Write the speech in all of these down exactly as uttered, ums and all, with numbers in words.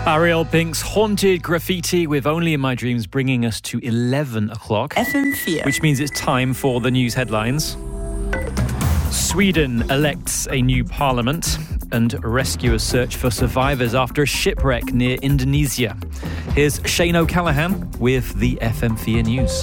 Ariel Pink's Haunted Graffiti with Only in My Dreams bringing us to eleven o'clock. F M four. Which means it's time for the news headlines. Sweden elects a new parliament and rescuers search for survivors after a shipwreck near Indonesia. Here's Shane O'Callaghan with the F M four News.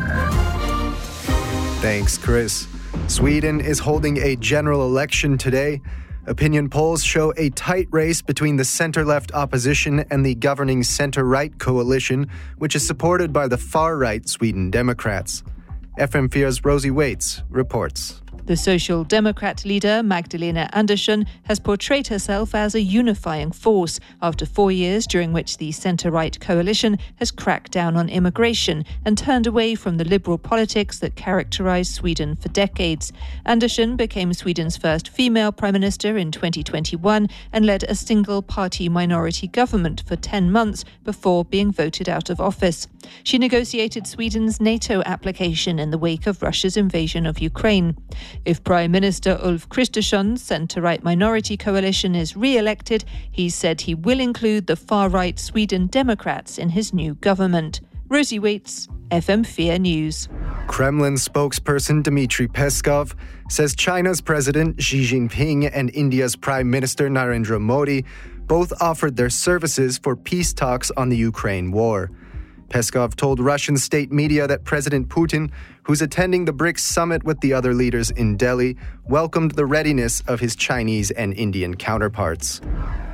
Thanks, Chris. Sweden is holding a general election today. Opinion polls show a tight race between the center-left opposition and the governing center-right coalition, which is supported by the far-right Sweden Democrats. F M four's Rosie Waits reports. The Social Democrat leader, Magdalena Andersson, has portrayed herself as a unifying force after four years during which the centre-right coalition has cracked down on immigration and turned away from the liberal politics that characterised Sweden for decades. Andersson became Sweden's first female prime minister in twenty twenty-one and led a single-party minority government for ten months before being voted out of office. She negotiated Sweden's NATO application in the wake of Russia's invasion of Ukraine. If Prime Minister Ulf Kristersson's centre-right minority coalition is re-elected, he said he will include the far-right Sweden Democrats in his new government. Rosie Waits, F M four News. Kremlin spokesperson Dmitry Peskov says China's President Xi Jinping and India's Prime Minister Narendra Modi both offered their services for peace talks on the Ukraine war. Peskov told Russian state media that President Putin, who's attending the BRICS summit with the other leaders in Delhi, welcomed the readiness of his Chinese and Indian counterparts.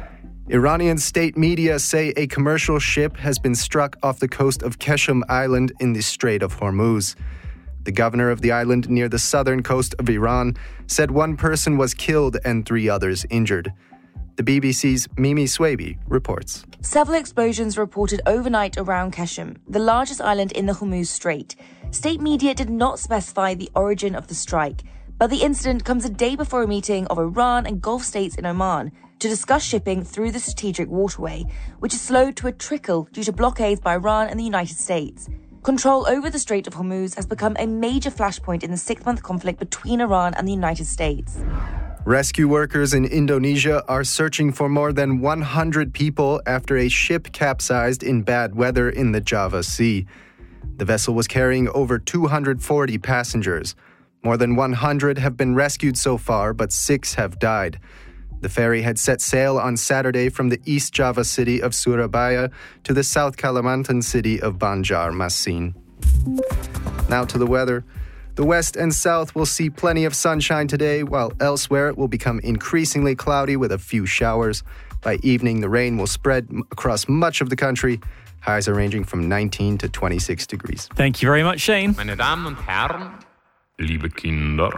Iranian state media say a commercial ship has been struck off the coast of Keshem Island in the Strait of Hormuz. The governor of the island near the southern coast of Iran said one person was killed and three others injured. The B B C's Mimi Swaby reports. Several explosions reported overnight around Keshem, the largest island in the Hormuz Strait. State media did not specify the origin of the strike, but the incident comes a day before a meeting of Iran and Gulf states in Oman to discuss shipping through the strategic waterway, which is slowed to a trickle due to blockades by Iran and the United States. Control over the Strait of Hormuz has become a major flashpoint in the six-month conflict between Iran and the United States. Rescue workers in Indonesia are searching for more than one hundred people after a ship capsized in bad weather in the Java Sea. The vessel was carrying over two hundred forty passengers. More than one hundred have been rescued so far, but six have died. The ferry had set sail on Saturday from the East Java city of Surabaya to the South Kalimantan city of Banjarmasin. Now to the weather. The west and south will see plenty of sunshine today, while elsewhere it will become increasingly cloudy with a few showers. By evening, the rain will spread across much of the country. Highs are ranging from nineteen to twenty-six degrees. Thank you very much, Shane. Meine Damen und Herren, liebe Kinder.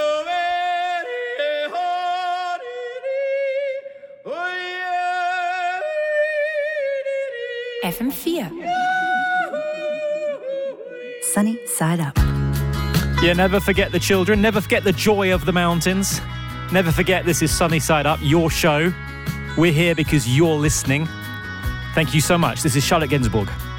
F M four. Sunny side up. Yeah, never forget the children. Never forget the joy of the mountains. Never forget this is Sunny Side Up, your show. We're here because you're listening. Thank you so much. This is Charlotte Gainsbourg.